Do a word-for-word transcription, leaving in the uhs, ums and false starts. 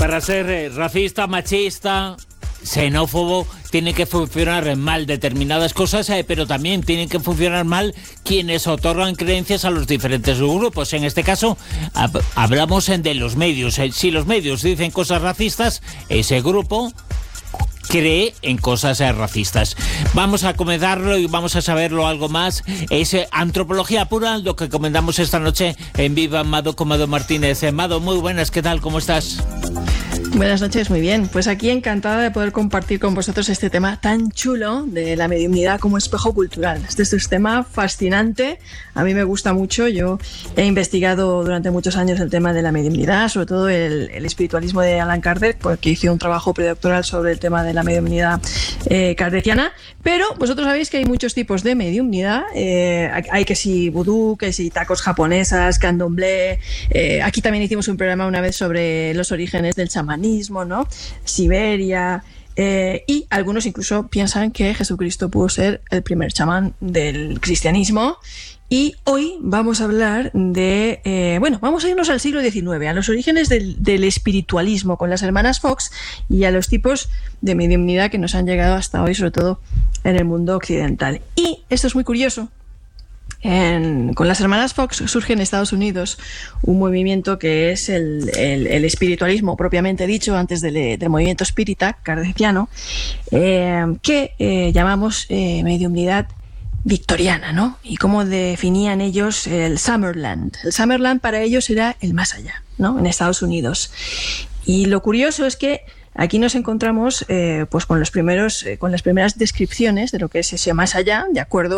para ser eh, racista, machista, xenófobo, tiene que funcionar mal determinadas cosas, eh, pero también tienen que funcionar mal quienes otorgan creencias a los diferentes grupos. En este caso, hab hablamos en de los medios. Eh, si los medios dicen cosas racistas, ese grupo cree en cosas eh, racistas. Vamos a comentarlo y vamos a saberlo algo más. Es eh, antropología pura, lo que comentamos esta noche en Viva Mado con Mado Martínez. Eh, Mado, muy buenas, ¿qué tal? ¿Cómo estás? Buenas noches, muy bien. Pues aquí encantada de poder compartir con vosotros este tema tan chulo de la mediumnidad como espejo cultural. Este es un tema fascinante, a mí me gusta mucho. Yo he investigado durante muchos años el tema de la mediumnidad, sobre todo el, el espiritualismo de Allan Kardec, porque hice un trabajo predoctoral sobre el tema de la mediumnidad eh, kardeciana. Pero vosotros sabéis que hay muchos tipos de mediumnidad. Eh, hay que si vudú, que si tacos japonesas, candomblé. Eh, aquí también hicimos un programa una vez sobre los orígenes del chamanismo, ¿no? Siberia, eh, y algunos incluso piensan que Jesucristo pudo ser el primer chamán del cristianismo. Y hoy vamos a hablar de, eh, bueno, vamos a irnos al siglo diecinueve, a los orígenes del, del espiritualismo con las hermanas Fox y a los tipos de mediumnidad que nos han llegado hasta hoy, sobre todo en el mundo occidental. Y esto es muy curioso. En, con las hermanas Fox surge en Estados Unidos un movimiento que es el, el, el espiritualismo propiamente dicho, antes del, del movimiento espírita kardeciano, eh, que eh, llamamos eh, mediumnidad victoriana, ¿no? Y cómo definían ellos el Summerland. El Summerland para ellos era el más allá, ¿no? En Estados Unidos. Y lo curioso es que aquí nos encontramos eh, pues con los primeros, eh, con las primeras descripciones de lo que es ese más allá, de acuerdo